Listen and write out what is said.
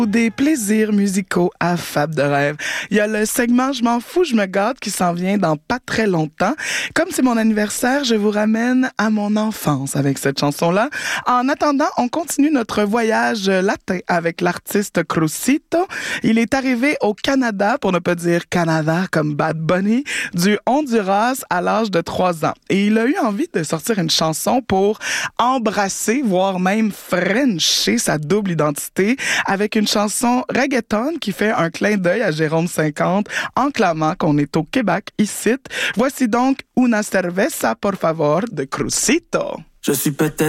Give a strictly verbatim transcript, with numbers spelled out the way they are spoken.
Des plaisirs musicaux à Fab de rêve. Il y a le segment Je m'en fous, je me gâte qui s'en vient dans pas très longtemps. Comme c'est mon anniversaire, je vous ramène à mon enfance avec cette chanson-là. En attendant, on continue notre voyage latin avec l'artiste Crucito. Il est arrivé au Canada, pour ne pas dire Canada comme Bad Bunny, du Honduras à l'âge de trois ans. Et il a eu envie de sortir une chanson pour embrasser, voire même frencher sa double identité avec une chanson reggaeton qui fait un clin d'œil à Jérôme cinquante en clamant qu'on est au Québec, ici. Voici donc Una cerveza, por favor, de Crucito. Je suis peut-être